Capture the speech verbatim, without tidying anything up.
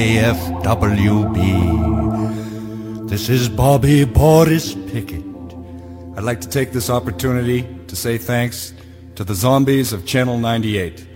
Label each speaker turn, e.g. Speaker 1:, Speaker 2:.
Speaker 1: A F W B. This is Bobby Boris Pickett. I'd like to take this opportunity to say thanks to the zombies of Channel ninety-eight.